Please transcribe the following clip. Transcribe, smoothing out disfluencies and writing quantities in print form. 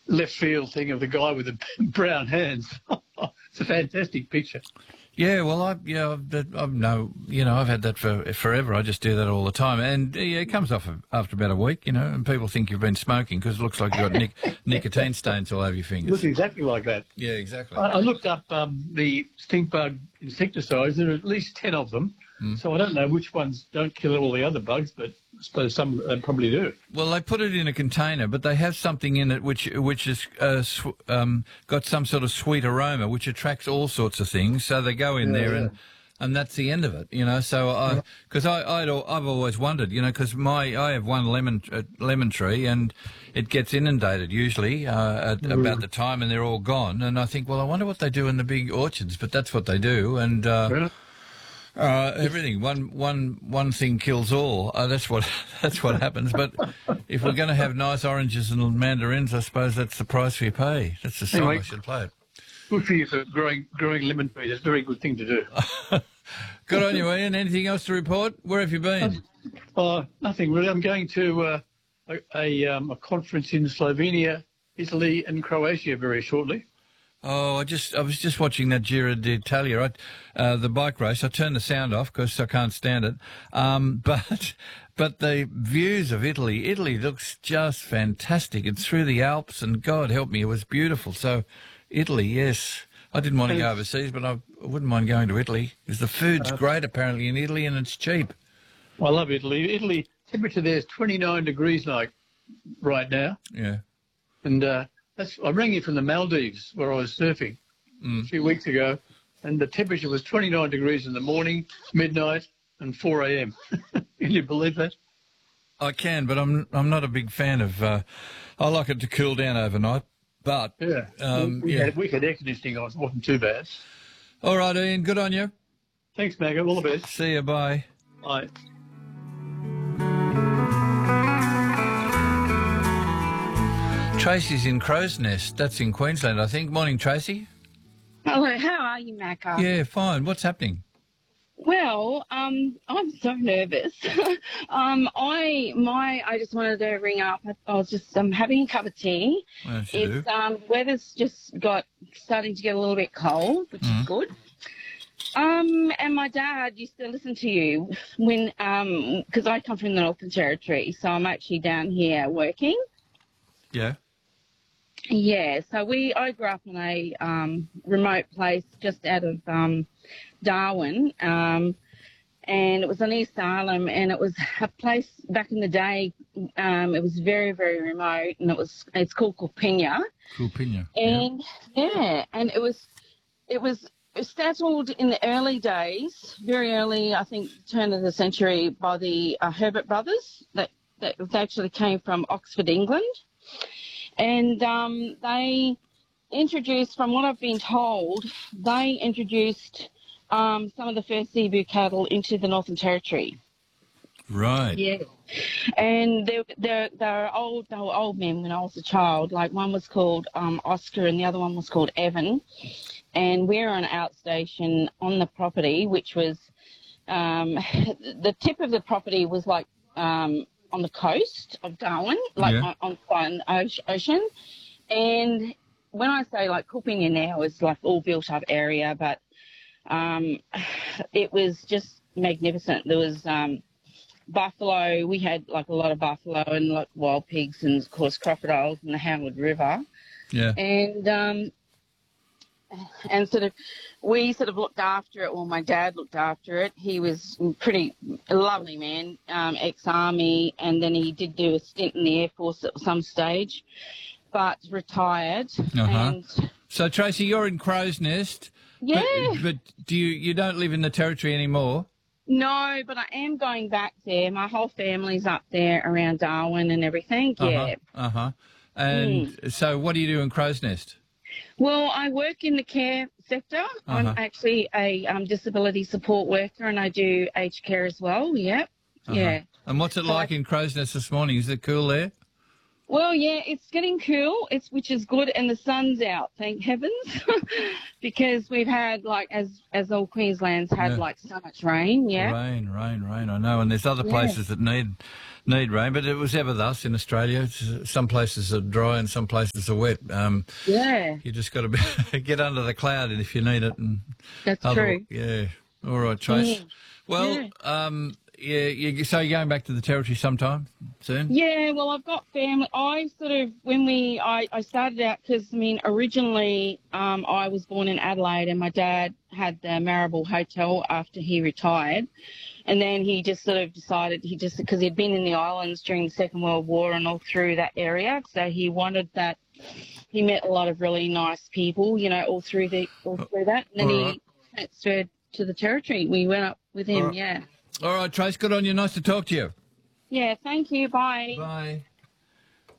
left field thing of the guy with the brown hands. It's a fantastic picture. Yeah, well, I've had that for forever. I just do that all the time, and it comes off after about a week, and people think you've been smoking because it looks like you've got nicotine stains all over your fingers. It looks exactly like that. Yeah, exactly. I looked up the stink bug insecticides. There are at least 10 of them, so I don't know which ones don't kill all the other bugs, but I suppose some probably do. Well, they put it in a container, but they have something in it which has got some sort of sweet aroma, which attracts all sorts of things. So they go in there, and that's the end of it, So because I've always wondered, because I have one lemon tree, and it gets inundated usually at about the time, and they're all gone. And I think, well, I wonder what they do in the big orchards, but that's what they do, and. Everything. One thing kills all. That's what happens. But if we're going to have nice oranges and mandarins, I suppose that's the price we pay. That's the song I should play it. Good for you for growing lemon trees. That's a very good thing to do. Good on you, Ian. Anything else to report? Where have you been? Nothing really. I'm going to a conference in Slovenia, Italy, and Croatia very shortly. Oh, I was just watching that Giro d'Italia, the bike race. I turned the sound off because I can't stand it. But the views of Italy looks just fantastic. It's through the Alps, and God help me, it was beautiful. So, Italy, yes. I didn't want to go overseas, but I wouldn't mind going to Italy because the food's great apparently in Italy, and it's cheap. I love Italy. Italy, temperature there is 29 degrees right now. Yeah. And I rang you from the Maldives where I was surfing a few weeks ago, and the temperature was 29 degrees in the morning, midnight, and 4 a.m. Can you believe that? I can, but I'm not a big fan of. I like it to cool down overnight, but we had air conditioning on. It wasn't too bad. All right, Ian. Good on you. Thanks, Maggie. All the best. See you. Bye. Bye. Tracy's in Crow's Nest. That's in Queensland, I think. Morning, Tracy. Hello, how are you, Macca? Yeah, fine. What's happening? Well, I'm so nervous. I just wanted to ring up. I was just having a cup of tea. Well, weather's just starting to get a little bit cold, which is good. And my dad used to listen to you when because I come from the Northern Territory, so I'm actually down here working. Yeah. Yeah, so I grew up in a remote place just out of Darwin, and it was on East Salem, and it was a place back in the day. It was very, very remote, and it's called Kulpinya. Kulpinya. And and it was settled in the early days, very early, I think, turn of the century, by the Herbert brothers that actually came from Oxford, England. And they introduced, from what I've been told, some of the first zebu cattle into the Northern Territory. Right. Yeah. And they were old men when I was a child. Like, one was called Oscar and the other one was called Evan. And we're on an outstation on the property, which was the tip of the property was like on the coast of Darwin, on the ocean. And when I say like Kulpinya now is like all built up area, but it was just magnificent. There was buffalo. We had like a lot of buffalo and like wild pigs and of course crocodiles in the Howard River. Yeah. And we looked after it. Well, my dad looked after it. He was a lovely man, ex-army, and then he did do a stint in the Air Force at some stage, but retired. And so, Tracy, you're in Crow's Nest. Yeah. But you don't live in the Territory anymore? No, but I am going back there. My whole family's up there around Darwin and everything. Yeah. And so what do you do in Crow's Nest? Well, I work in the care sector. I'm actually a disability support worker, and I do aged care as well. Yep. Yeah. And what's it like in Crow's Nest this morning? Is it cool there? Well, yeah, it's getting cool, which is good, and the sun's out, thank heavens, because we've had, like, as all Queensland's had, like, so much rain, yeah. Rain, I know, and there's other places that need need rain, but it was ever thus in Australia. Some places are dry and some places are wet. Yeah, You just got to get under the cloud if you need it. And that's true. Yeah. All right, Trace. Yeah. Well, so you're going back to the Territory sometime soon? Yeah, well, I've got family. I started out because, I mean, originally I was born in Adelaide and my dad had the Marrable Hotel after he retired. And then he just sort of decided, because he'd been in the islands during the Second World War and all through that area. So he wanted that. He met a lot of really nice people, you know, all through that. And then he transferred to the Territory. We went up with him, yeah. All right, Trace, good on you. Nice to talk to you. Yeah, thank you. Bye. Bye.